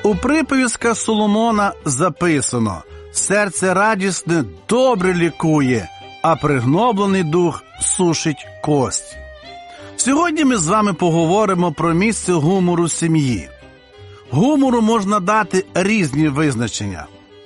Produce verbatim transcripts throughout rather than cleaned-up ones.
У приповідках Соломона записано: «Серце радісне добре лікує, а пригноблений дух сушить кості». Сьогодні ми з вами поговоримо про місце гумору в сім'ї. Гумору можна дати різні визначення.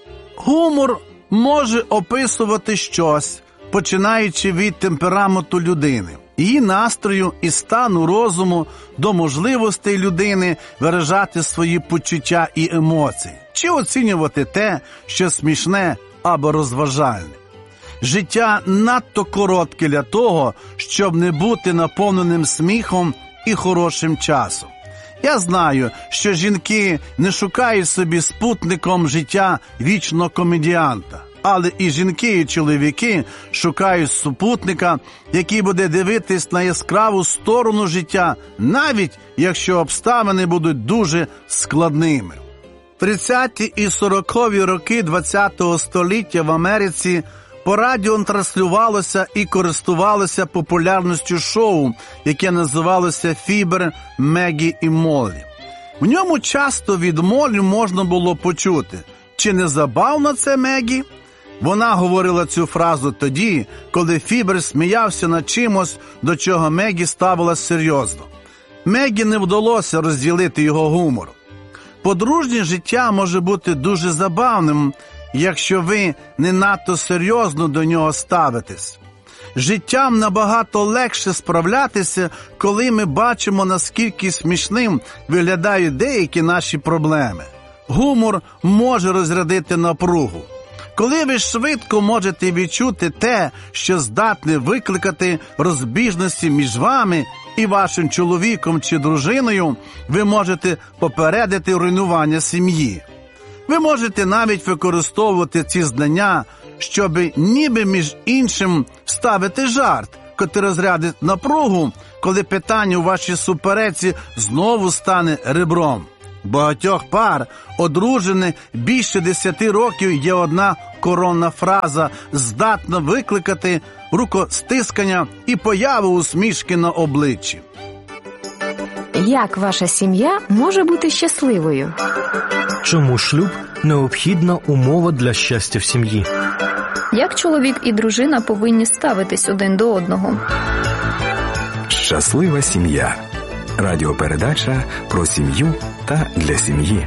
Гумор може описувати щось, починаючи від темпераменту людини, її настрою і стану розуму, до можливостей людини виражати свої почуття і емоції, чи оцінювати те, що смішне або розважальне. Життя надто коротке для того, щоб не бути наповненим сміхом і хорошим часом. Я знаю, що жінки не шукають собі спутником життя вічного комедіанта, але і жінки, і чоловіки шукають супутника, який буде дивитись на яскраву сторону життя, навіть якщо обставини будуть дуже складними. В тридцяті і сорокові роки ХХ століття в Америці по радіо транслювалося і користувалося популярністю шоу, яке називалося «Фібер, Мегі і Моллі». В ньому часто від Моллі можна було почути: «Чи не забавно це, Мегі?» Вона говорила цю фразу тоді, коли Фібер сміявся над чимось, до чого Мегі ставилась серйозно. Мегі не вдалося розділити його гумор. Подружнє життя може бути дуже забавним, якщо ви не надто серйозно до нього ставитесь. Життям набагато легше справлятися, коли ми бачимо, наскільки смішним виглядають деякі наші проблеми. Гумор може розрядити напругу. Коли ви швидко можете відчути те, що здатне викликати розбіжності між вами і вашим чоловіком чи дружиною, ви можете попередити руйнування сім'ї. Ви можете навіть використовувати ці знання, щоб ніби між іншим вставити жарт, котрий розрядить напругу, коли питання у вашій суперечці знову стане ребром. Багатьох пар, одружених більше десяти років, є одна коронна фраза, здатна викликати рукостискання і появу усмішки на обличчі. Як ваша сім'я може бути щасливою? Чому шлюб – необхідна умова для щастя в сім'ї? Як чоловік і дружина повинні ставитись один до одного? Щаслива сім'я. Радіопередача про сім'ю та для сім'ї.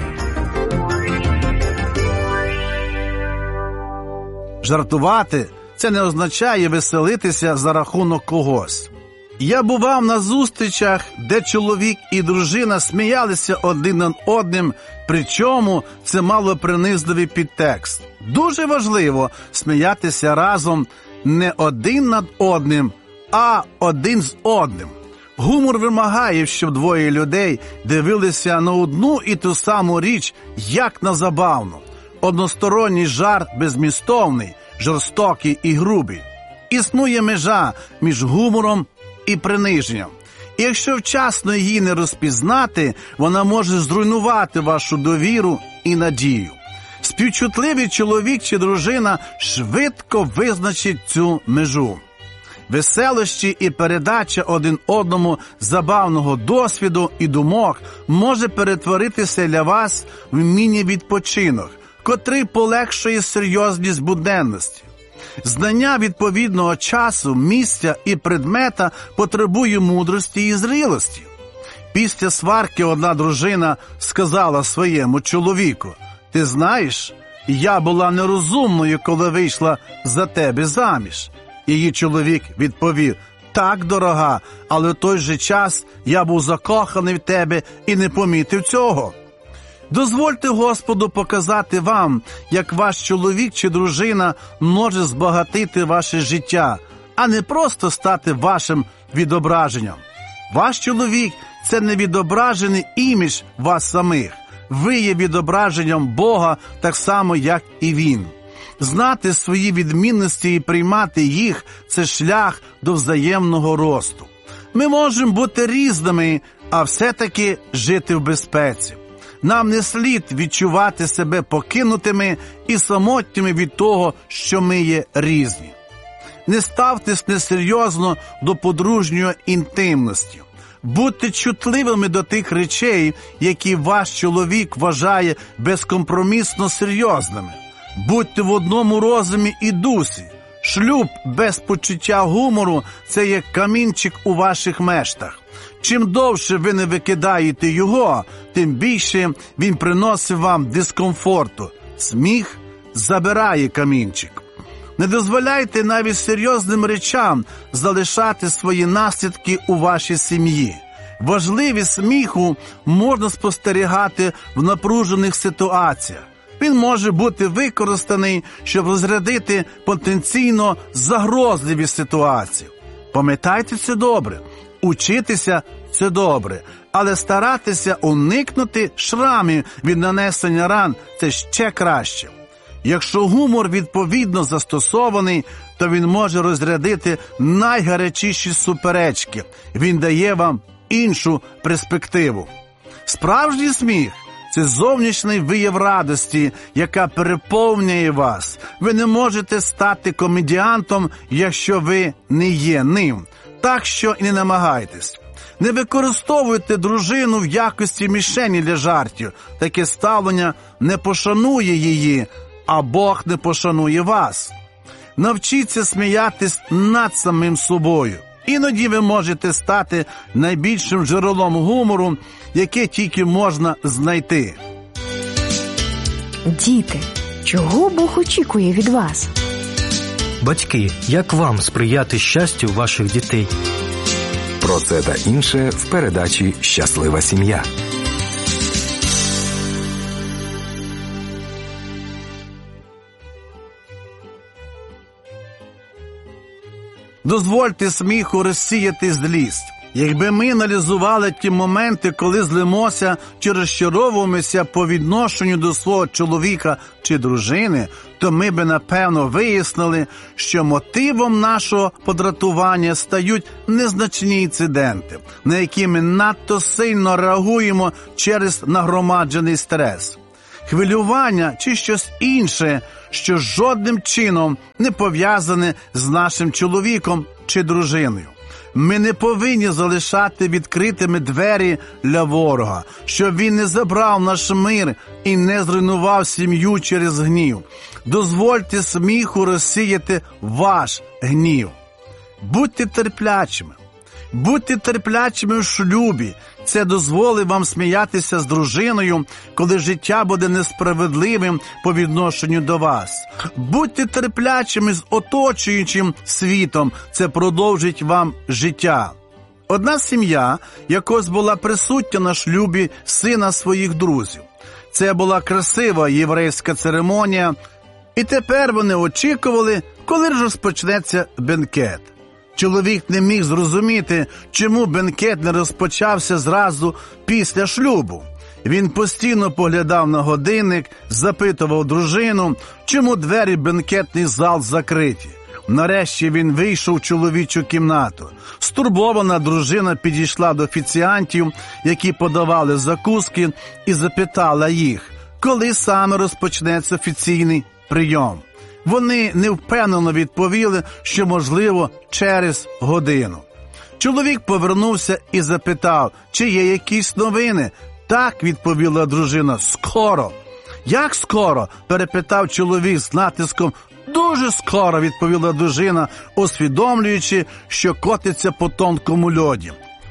Жартувати – це не означає веселитися за рахунок когось. Я бував на зустрічах, де чоловік і дружина сміялися один над одним, причому це мало принизливий підтекст. Дуже важливо сміятися разом не один над одним, а один з одним. Гумор вимагає, щоб двоє людей дивилися на одну і ту саму річ, як на забавну. Односторонній жарт беззмістовний, жорстокий і грубий. Існує межа між гумором і приниженням. І якщо вчасно її не розпізнати, вона може зруйнувати вашу довіру і надію. Співчутливий чоловік чи дружина швидко визначить цю межу. Веселощі і передача один одному забавного досвіду і думок може перетворитися для вас в міні-відпочинок, котрий полегшує серйозність буденності. Знання відповідного часу, місця і предмета потребує мудрості і зрілості. Після сварки одна дружина сказала своєму чоловіку: «Ти знаєш, я була нерозумною, коли вийшла за тебе заміж». Її чоловік відповів: «Так, дорога, але в той же час я був закоханий в тебе і не помітив цього». Дозвольте Господу показати вам, як ваш чоловік чи дружина може збагатити ваше життя, а не просто стати вашим відображенням. Ваш чоловік – це не відображений імідж вас самих. Ви є відображенням Бога так само, як і Він. Знати свої відмінності і приймати їх – це шлях до взаємного росту. Ми можемо бути різними, а все-таки жити в безпеці. Нам не слід відчувати себе покинутими і самотніми від того, що ми є різні. Не ставтесь несерйозно до подружньої інтимності. Будьте чутливими до тих речей, які ваш чоловік вважає безкомпромісно серйозними. Будьте в одному розумі і дусі. Шлюб без почуття гумору – це як камінчик у ваших мештах. Чим довше ви не викидаєте його, тим більше він приносить вам дискомфорту. Сміх забирає камінчик. Не дозволяйте навіть серйозним речам залишати свої наслідки у вашій сім'ї. Важливість сміху можна спостерігати в напружених ситуаціях. Він може бути використаний, щоб розрядити потенційно загрозливі ситуації. Пам'ятайте це добре. Учитися – це добре. Але старатися уникнути шрамів від нанесення ран – це ще краще. Якщо гумор відповідно застосований, то він може розрядити найгарячіші суперечки. Він дає вам іншу перспективу. Справжній сміх – це зовнішній вияв радості, яка переповнює вас. Ви не можете стати комедіантом, якщо ви не є ним. Так що і не намагайтесь. Не використовуйте дружину в якості мішені для жартів. Таке ставлення не пошанує її, а Бог не пошанує вас. Навчіться сміятись над самим собою. Іноді ви можете стати найбільшим джерелом гумору, яке тільки можна знайти. Діти, чого Бог очікує від вас? Батьки, як вам сприяти щастю ваших дітей? Про це та інше в передачі «Щаслива сім'я». Дозвольте сміху розсіяти злість. Якби ми аналізували ті моменти, коли злимося чи розчаровуємося по відношенню до свого чоловіка чи дружини, то ми би, напевно, вияснили, що мотивом нашого подратування стають незначні інциденти, на які ми надто сильно реагуємо через нагромаджений стрес. Хвилювання чи щось інше, що жодним чином не пов'язане з нашим чоловіком чи дружиною. Ми не повинні залишати відкритими двері для ворога, щоб він не забрав наш мир і не зруйнував сім'ю через гнів. Дозвольте сміху розсіяти ваш гнів. Будьте терплячими. Будьте терплячими в шлюбі. Це дозволить вам сміятися з дружиною, коли життя буде несправедливим по відношенню до вас. Будьте терплячими з оточуючим світом. Це продовжить вам життя. Одна сім'я якось була присутня на шлюбі сина своїх друзів. Це була красива єврейська церемонія, і тепер вони очікували, коли ж розпочнеться бенкет. Чоловік не міг зрозуміти, чому бенкет не розпочався зразу після шлюбу. Він постійно поглядав на годинник, запитував дружину, чому двері в бенкетний зал закриті. Нарешті він вийшов в чоловічу кімнату. Стурбована дружина підійшла до офіціантів, які подавали закуски, і запитала їх, коли саме розпочнеться офіційний прийом. Вони невпевнено відповіли, що, можливо, через годину. Чоловік повернувся і запитав, чи є якісь новини. Так, відповіла дружина, скоро. Як скоро? Перепитав чоловік з натиском. Дуже скоро, відповіла дружина, усвідомлюючи, що котиться по тонкому льоді.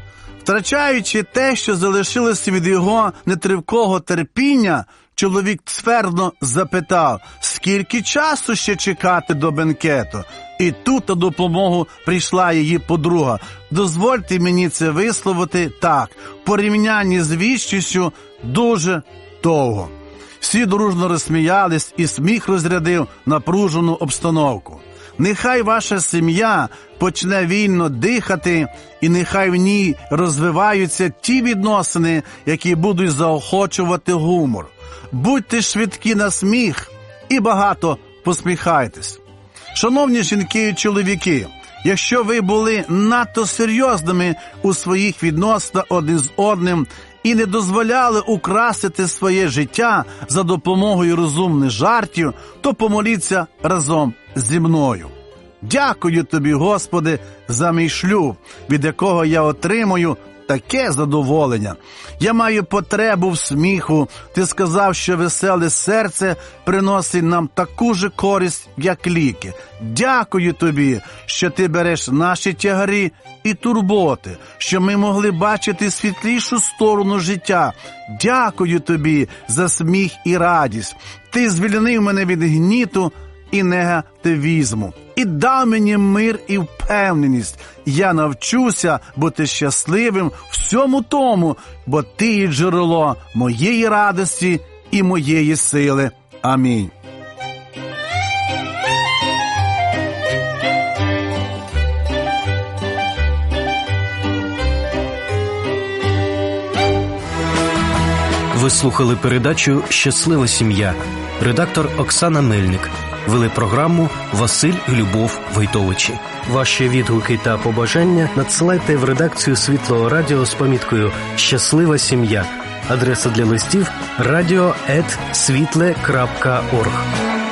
Втрачаючи те, що залишилося від його нетривкого терпіння, чоловік твердо запитав, скільки часу ще чекати до бенкету? І тут на допомогу прийшла її подруга. Дозвольте мені це висловити так, в порівнянні з вічністю дуже довго. Всі дружно розсміялись, і сміх розрядив напружену обстановку. Нехай ваша сім'я почне вільно дихати, і нехай в ній розвиваються ті відносини, які будуть заохочувати гумор. Будьте швидкі на сміх і багато посміхайтесь. Шановні жінки і чоловіки, якщо ви були надто серйозними у своїх відносинах один з одним і не дозволяли украсити своє життя за допомогою розумних жартів, то помоліться разом зі мною. Дякую тобі, Господи, за мій шлюб, від якого я отримую таке задоволення. Я маю потребу в сміху. Ти сказав, що веселе серце приносить нам таку же користь, як ліки. Дякую тобі, що ти береш наші тягарі і турботи, що ми могли бачити світлішу сторону життя. Дякую тобі за сміх і радість. Ти звільнив мене від гніту і негативізму. І дав мені мир і впевненість. Я навчуся бути щасливим всьому тому, бо ти є джерело моєї радості і моєї сили. Амінь. Ви слухали передачу «Щаслива сім'я». Редактор Оксана Мельник. Вели програму Василь і Любов Войтовичі. Ваші відгуки та побажання надсилайте в редакцію Світлого Радіо з поміткою «Щаслива сім'я». Адреса для листів – радіо ет світле крапка орг.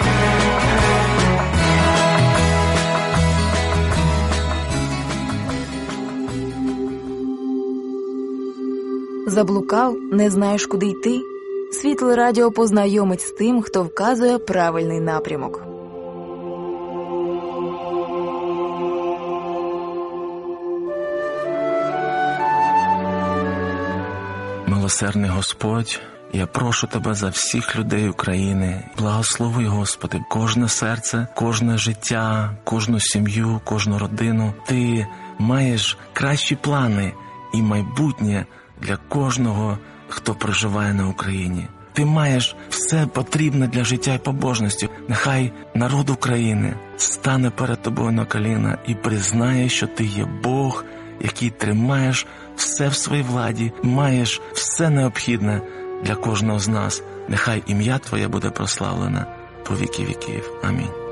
Заблукав, не знаєш, куди йти? Світле Радіо познайомить з тим, хто вказує правильний напрямок. Милосердний Господь, я прошу Тебе за всіх людей України. Благослови, Господи, кожне серце, кожне життя, кожну сім'ю, кожну родину. Ти маєш кращі плани і майбутнє для кожного, хто проживає на Україні. Ти маєш все потрібне для життя і побожності. Нехай народ України стане перед Тобою на коліна і признає, що Ти є Бог, який тримаєш все в своїй владі, маєш все необхідне для кожного з нас. Нехай ім'я Твоє буде прославлене по віки віків. Амінь.